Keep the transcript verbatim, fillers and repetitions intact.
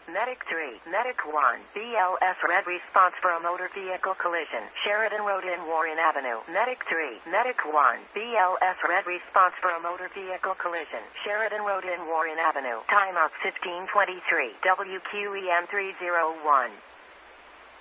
Medic three, Medic one, B L S red response for a motor vehicle collision. Sheridan Road in Warren Avenue. Medic three, Medic one, B L S red response for a motor vehicle collision. Sheridan Road in Warren Avenue. Timeout fifteen twenty-three. W Q E M three oh one.